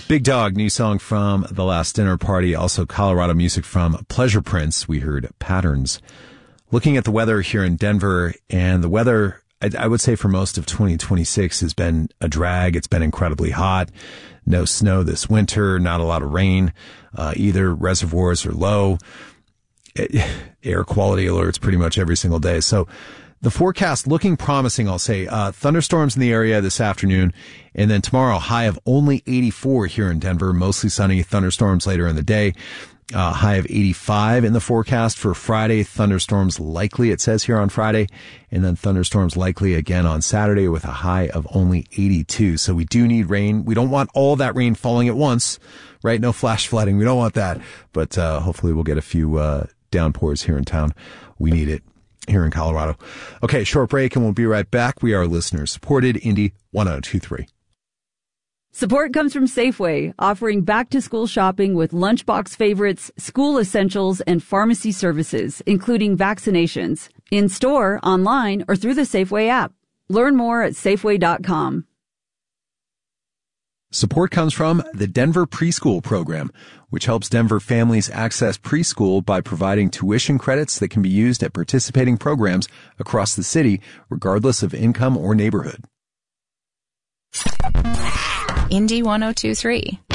Big Dog, new song from The Last Dinner Party. Also Colorado music from Pleasure Prince. We heard Patterns. Looking at the weather here in Denver, and the weather, I would say for most of 2026 has been a drag. It's been incredibly hot. No snow this winter, not a lot of rain. Either reservoirs are low. Air quality alerts pretty much every single day. So the forecast looking promising, I'll say. Thunderstorms in the area this afternoon, and then tomorrow high of only 84 here in Denver. Mostly sunny, thunderstorms later in the day. High of 85 in the forecast for Friday. Thunderstorms likely, it says here on Friday, and then thunderstorms likely again on Saturday with a high of only 82. So we do need rain. We don't want all that rain falling at once, right? No flash flooding. We don't want that. But hopefully we'll get a few downpours here in town. We need it here in Colorado. Okay, short break and we'll be right back. We are listeners supported. Indy 1023. Support comes from Safeway, offering back-to-school shopping with lunchbox favorites, school essentials, and pharmacy services, including vaccinations, in-store, online, or through the Safeway app. Learn more at Safeway.com. Support comes from the Denver Preschool Program, which helps Denver families access preschool by providing tuition credits that can be used at participating programs across the city, regardless of income or neighborhood. Indy 1023.